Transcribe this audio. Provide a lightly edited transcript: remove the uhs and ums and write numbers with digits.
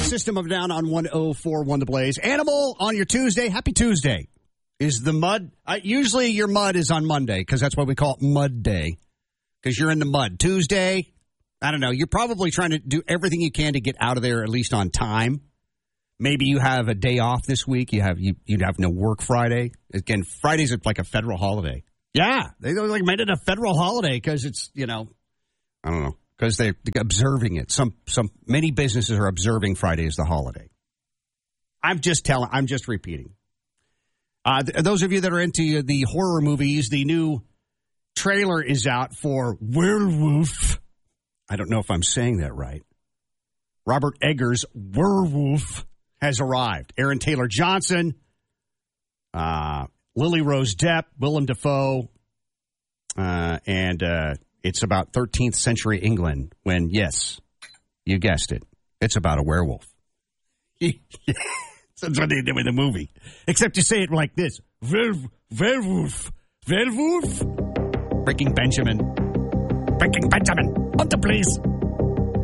System of a Down on 104.1 The Blaze. Animal on your Tuesday. Happy Tuesday. Is the mud? Usually your mud is on Monday because that's why we call it Mud Day. Because you're in the mud. Tuesday, I don't know. You're probably trying to do everything you can to get out of there at least on time. Maybe you have a day off this week. You'd have no work Friday. Again, Friday's like a federal holiday. Yeah, they like made it a federal holiday because it's, I don't know, because they're observing it. Many businesses are observing Friday as the holiday. I'm just repeating. Those of you that are into the horror movies, the new trailer is out for Werewolf. I don't know if I'm saying that right. Robert Eggers' Werewolf has arrived. Aaron Taylor Johnson, Lily Rose Depp, Willem Dafoe, and it's about 13th century England when, yes, you guessed it, it's about a werewolf. That's what they did with the movie. Except you say it like this. Werewolf. Werewolf. Breaking Benjamin. On the place.